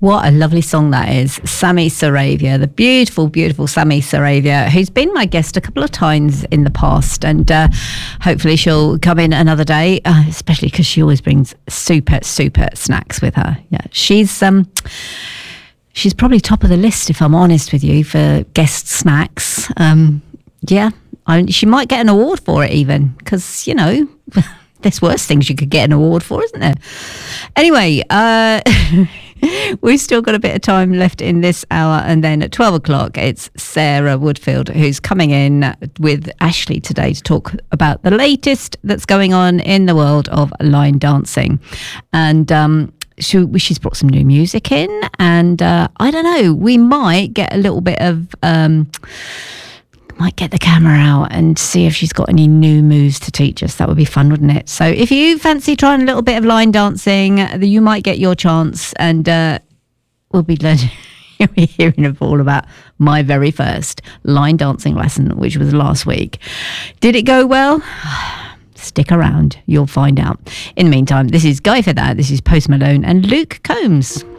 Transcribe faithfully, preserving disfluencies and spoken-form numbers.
What a lovely song that is. Sammy Saravia, the beautiful, beautiful Sammy Saravia, who's been my guest a couple of times in the past, and uh, hopefully she'll come in another day, uh, especially because she always brings super, super snacks with her. Yeah, she's um, she's probably top of the list, if I'm honest with you, for guest snacks. Um, yeah, I, she might get an award for it even, because, you know... There's worse things you could get an award for, isn't there? Anyway, uh, we've still got a bit of time left in this hour. And then at twelve o'clock, it's Sarah Woodfield who's coming in with Ashley today to talk about the latest that's going on in the world of line dancing. And um, she, she's brought some new music in. And uh, I don't know, we might get a little bit of... Um, might get the camera out and see if she's got any new moves to teach us. That would be fun, wouldn't it? So if you fancy trying a little bit of line dancing, you might get your chance, and uh, we'll be learning, you'll be hearing all about my very first line dancing lesson, which was last week. Did it go well? Stick around, you'll find out. In the meantime, this is Guy for That. This is Post Malone and Luke Combs.